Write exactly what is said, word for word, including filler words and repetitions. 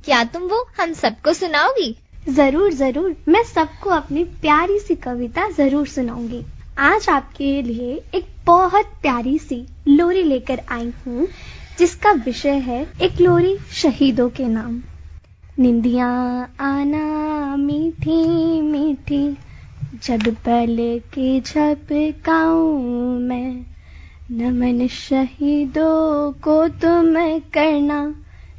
क्या तुम वो हम सबको सुनाओगी? जरूर जरूर, मैं सबको अपनी प्यारी सी कविता जरूर सुनाऊंगी। आज आपके लिए एक बहुत प्यारी सी लोरी लेकर आई हूँ, जिसका विषय है एक लोरी शहीदों के नाम। निंदियाँ आना मीठी मीठी, जब पल के झपकाऊं मैं, नमन शहीदों को तुम करना